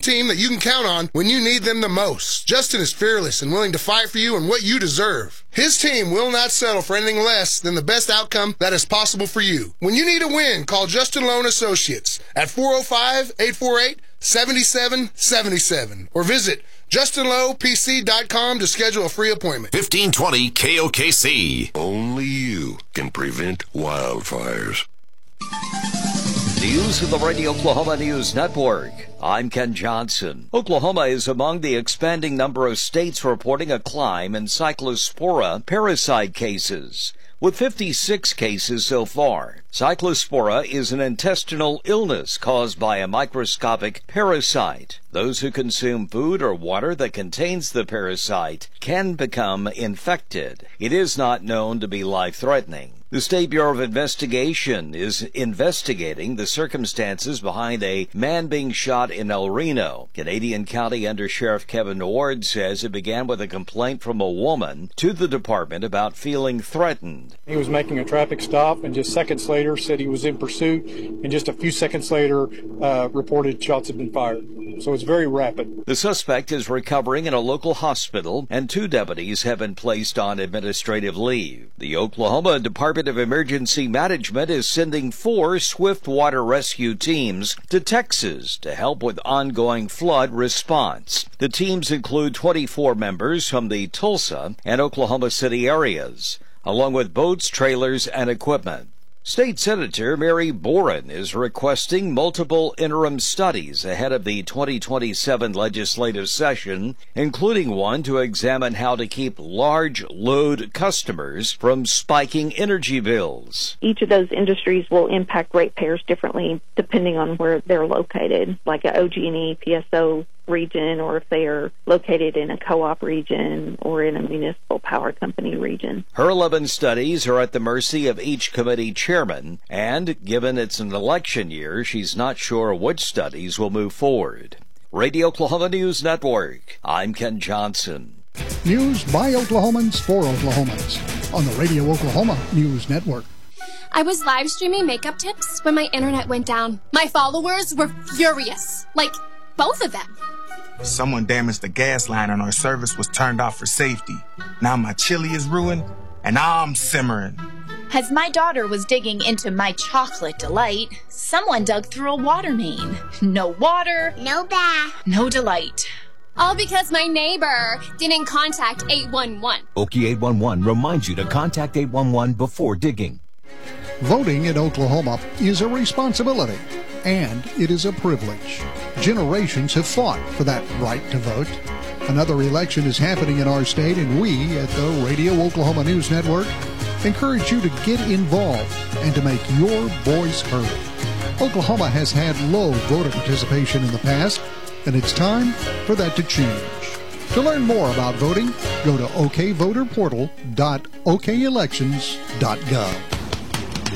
team that you can count on when you need them the most. Justin is fearless and willing to fight for you and what you deserve. His team will not settle for anything less than the best outcome that is possible for you. When you need a win, call Justin Loan Associates at 405-848-7777 or visit JustinLowPC.com to schedule a free appointment. 1520 KOKC. Only you can prevent wildfires. News of the Radio Oklahoma News Network. I'm Ken Johnson. Oklahoma is among the expanding number of states reporting a climb in Cyclospora parasite cases, with 56 cases so far. Cyclospora is an intestinal illness caused by a microscopic parasite. Those who consume food or water that contains the parasite can become infected. It is not known to be life-threatening. The State Bureau of Investigation is investigating the circumstances behind a man being shot in El Reno. Canadian County Under Sheriff Kevin Ward says it began with a complaint from a woman to the department about feeling threatened. He was making a traffic stop and just seconds later said he was in pursuit, and just a few seconds later reported shots had been fired. So it's very rapid. The suspect is recovering in a local hospital, and 2 deputies have been placed on administrative leave. The Oklahoma Department of Emergency Management is sending 4 swift water rescue teams to Texas to help with ongoing flood response. The teams include 24 members from the Tulsa and Oklahoma City areas, along with boats, trailers, and equipment. State Senator Mary Boren is requesting multiple interim studies ahead of the 2027 legislative session, including one to examine how to keep large load customers from spiking energy bills. Each of those industries will impact ratepayers differently depending on where they're located, like a OG&E, PSO region, or if they are located in a co-op region or in a municipal power company region. Her 11 studies are at the mercy of each committee chairman, and given it's an election year, she's not sure which studies will move forward. Radio Oklahoma News Network, I'm Ken Johnson. News by Oklahomans for Oklahomans on the Radio Oklahoma News Network. I was live streaming makeup tips when my internet went down. My followers were furious. Like, both of them. Someone damaged the gas line and our service was turned off for safety. Now my chili is ruined and I'm simmering. As my daughter was digging into my chocolate delight, someone dug through a water main. No water, no bath, no delight. All because my neighbor didn't contact 811. Okie 811 reminds you to contact 811 before digging. Voting in Oklahoma is a responsibility, and it is a privilege. Generations have fought for that right to vote. Another election is happening in our state, and we at the Radio Oklahoma News Network encourage you to get involved and to make your voice heard. Oklahoma has had low voter participation in the past, and it's time for that to change. To learn more about voting, go to okvoterportal.okelections.gov.